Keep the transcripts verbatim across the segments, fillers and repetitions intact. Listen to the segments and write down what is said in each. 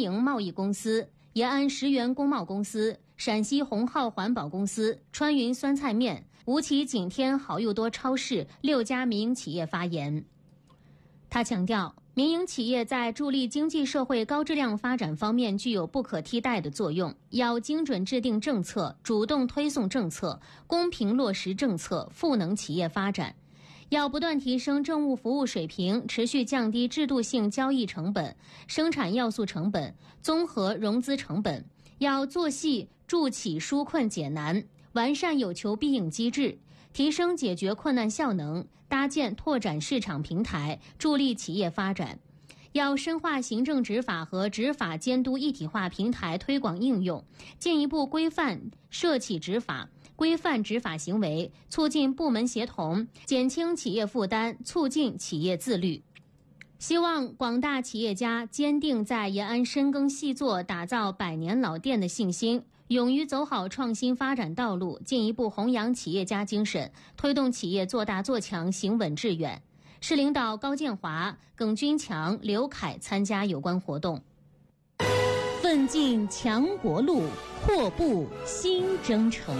营贸易公司、延安石原工贸公司、陕西鸿浩环保公司、川云酸菜面、吴起景天好又多超市六家民营企业发言。他强调，民营企业在助力经济社会高质量发展方面具有不可替代的作用，要精准制定政策，主动推送政策，公平落实政策，赋能企业发展。要不断提升政务服务水平，持续降低制度性交易成本、生产要素成本、综合融资成本。要做细助企纾困解难，完善有求必应机制，提升解决困难效能，搭建拓展市场平台，助力企业发展。要深化行政执法和执法监督一体化平台推广应用，进一步规范涉企执法，规范执法行为，促进部门协同，减轻企业负担，促进企业自律。希望广大企业家坚定在延安深耕细作打造百年老店的信心，勇于走好创新发展道路，进一步弘扬企业家精神，推动企业做大做强，行稳致远。市领导高建华、耿军强、刘凯参加有关活动。奋进强国路，阔步新征程。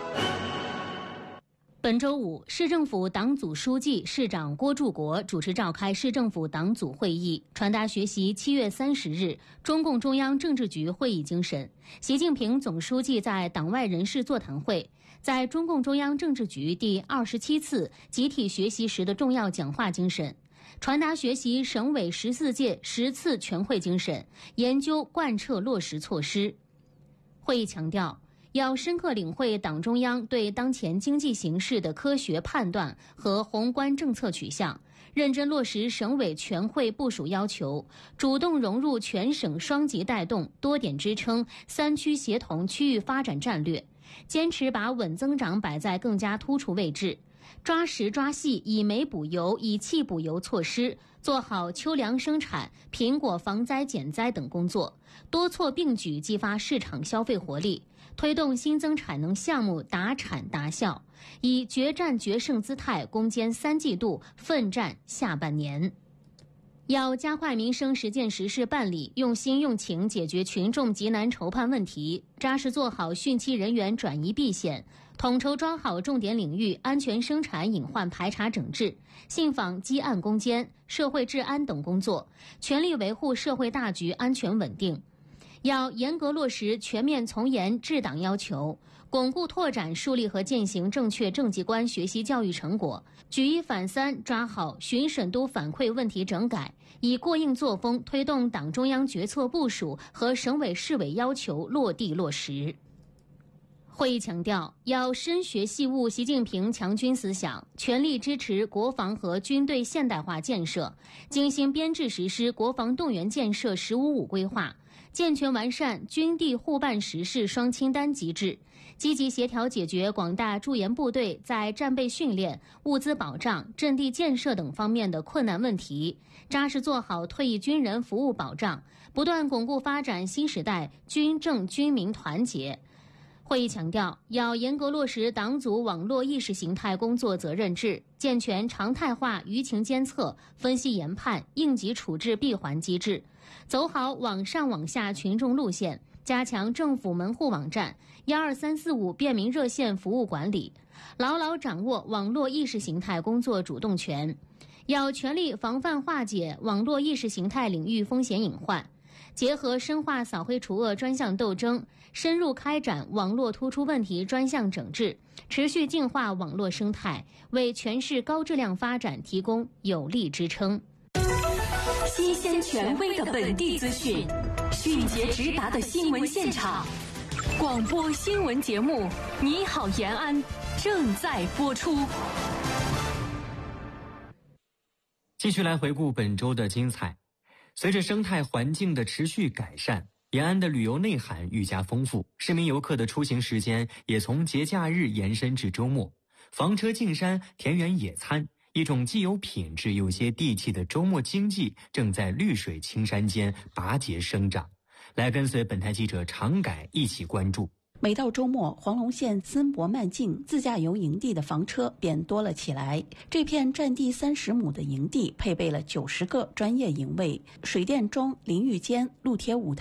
本周五，市政府党组书记、市长郭柱国主持召开市政府党组会议，传达学习七月三十日中共中央政治局会议精神。习近平总书记在党外人士座谈会，在中共中央政治局第二十七次集体学习时的重要讲话精神，传达学习省委十四届十次全会精神，研究贯彻落实措施。会议强调，要深刻领会党中央对当前经济形势的科学判断和宏观政策取向，认真落实省委全会部署要求，主动融入全省双极带动、多点支撑、三区协同区域发展战略，坚持把稳增长摆在更加突出位置，抓实抓细以煤补油、以气补油措施，做好秋粮生产、苹果防灾减灾等工作，多措并举激发市场消费活力，推动新增产能项目达产达效，以决战决胜姿态攻坚三季度，奋战下半年。要加快民生实践实事办理，用心用情解决群众急难愁盼问题，扎实做好汛期人员转移避险，统筹抓好重点领域安全生产隐患排查整治、信访积案攻坚、社会治安等工作，全力维护社会大局安全稳定。要严格落实全面从严治党要求，巩固拓展树立和践行正确政绩观学习教育成果，举一反三抓好巡审督反馈问题整改，以过硬作风推动党中央决策部署和省委市委要求落地落实。会议强调，要深学细悟习近平强军思想，全力支持国防和军队现代化建设，精心编制实施国防动员建设“十五五”规划，健全完善军地互办实事双清单机制，积极协调解决广大驻研部队在战备训练、物资保障、阵地建设等方面的困难问题，扎实做好退役军人服务保障，不断巩固发展新时代军政军民团结。会议强调，要严格落实党组网络意识形态工作责任制，健全常态化舆情监测、分析研判、应急处置闭环机制，走好网上网下群众路线，加强政府门户网站、一二三四五便民热线服务管理，牢牢掌握网络意识形态工作主动权。要全力防范化解网络意识形态领域风险隐患，结合深化扫黑除恶专项斗争，深入开展网络突出问题专项整治，持续净化网络生态，为全市高质量发展提供有力支撑。 新鲜权威的本地资讯，迅捷直达的新闻现场，广播新闻节目《你好延安》正在播出。 继续来回顾本周的精彩。随着生态环境的持续改善，延安的旅游内涵愈加丰富，市民游客的出行时间也从节假日延伸至周末。房车进山，田园野餐，一种既有品质又些地气的周末经济正在绿水青山间拔节生长。来跟随本台记者常改一起关注。 每到周末，黄龙县森博漫境自驾游营地的房车便多了起来。这片占地三十亩的营地配备了九十个专业营位，水电桩、淋浴间、露天舞台。